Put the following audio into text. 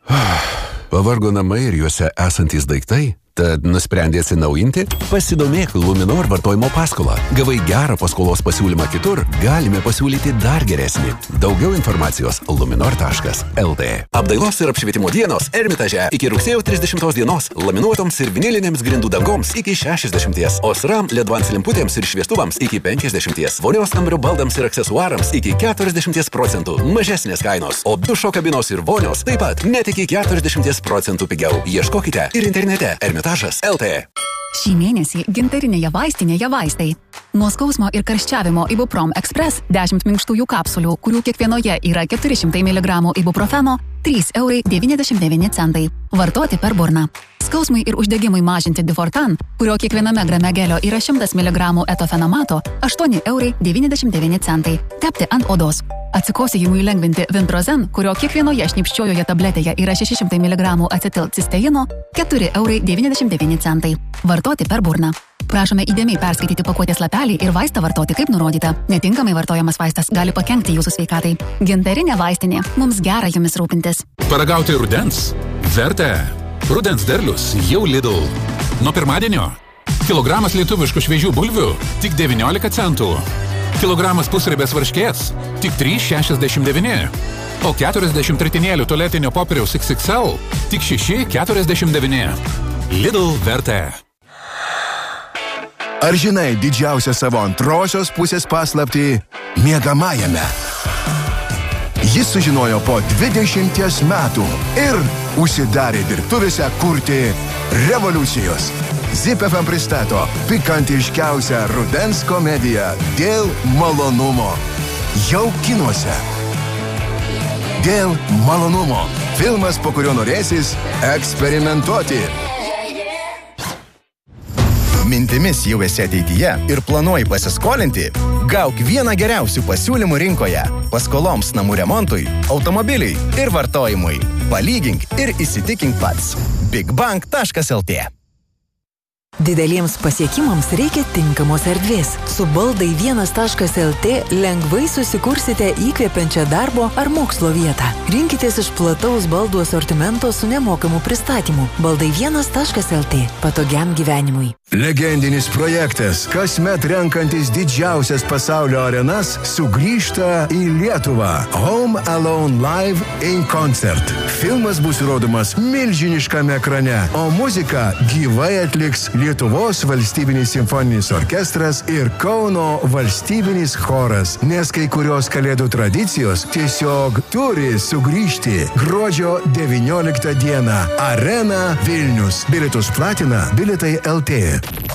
Pavargo namai ir juose esantys daiktai? Tad nusprendė atsinaujinti? Pasidomėk Luminor vartojimo paskolą. Gavai gerą paskolos pasiūlymą kitur, galime pasiūlyti dar geresnį. Daugiau informacijos luminor.lt. Apdailos ir apšvietimo dienos Ermitaže iki rugsėjo 30 dienos. Laminuotoms ir vinilinėms grindų dangoms iki 60. Osram ledvans lemputėms ir šviestuvams iki 50. Vonios kambario baldams ir aksesuarams iki 40%. Mažesnės kainos. O dušo kabinos ir vonios taip pat net iki 40% pigiau. Ieškokite ir internete Ermitaže. Šį mėnesį gintarinėje vaistinėje vaistai. Nuo skausmo ir karščiavimo Ibuprom Express 10 minkštųjų kapsulių, kurių kiekvienoje yra 400 mg ibuprofeno, 3,99 €. Vartoti per burną. Skausmui ir uždegimui mažinti Difortan, kurio kiekviename grame gelio yra 100 mg etofenamato, 8,99 €. Tepti ant odos. Atsikosėjimui lengvinti Vintrozen, kurio kiekvienoje šnipščiojoje tabletėje yra 600 mg acetilcisteino, 4,99 €. Vartoti per burną. Prašome įdėmiai perskaityti pakuotės lapelį ir vaistą vartoti kaip nurodyta. Netinkamai vartojamas vaistas gali pakenkti jūsų sveikatai. Gintarinė vaistinė. Mums gera jumis rūpintis. Paragauti rudens? Verta. Rudens derlius jau Lidl. Nuo pirmadienio. Kilogramas lietuviškų šviežių bulvių tik 19 centų. Kilogramas pusribės varškės tik 3,69. O 40 tritinėlių tualetinio popieriaus XXL tik 6,49. Lidl Verta. Ar žinai didžiausią savo antrosios pusės paslaptį miegamajame? Jis sužinojo po 20 metų ir užsidarė dirbtuvėse kurti revoliucijos. Zip FM pristato pikantiškiausią rudens komediją Dėl malonumo. Jau kinuose. Dėl malonumo. Filmas, po kurio norėsis eksperimentuoti. Mintimis jau esi ateityje ir planuoji pasiskolinti? Gauk vieną geriausių pasiūlymų rinkoje. Paskoloms namų remontui, automobiliui ir vartojimui. Palygink ir įsitikink pats. bigbank.lt. Dideliems pasiekimams reikia tinkamos erdvės. Su baldai 1.lt lengvai susikursite įkvepiančią darbo ar mokslo vietą. Rinkitės iš plataus baldų asortimento su nemokamu pristatymu. Baldai 1.lt. Patogiam gyvenimui. Legendinis projektas, kasmet renkantis didžiausias pasaulio arenas, sugrįžta į Lietuvą. Home Alone Live in Concert. Filmas bus rodomas milžiniškame ekrane, o muziką gyvai atliks Lietuvos valstybinis simfoninis orkestras ir Kauno valstybinis choras, nes kai kurios kalėdų tradicijos tiesiog turi sugrįžti. Gruodžio 19 dieną. Arena Vilnius. Bilietus platina Bilietai LT.